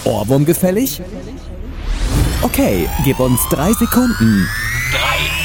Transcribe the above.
Ohrwurm gefällig? Okay, gib uns 3 Sekunden. 3,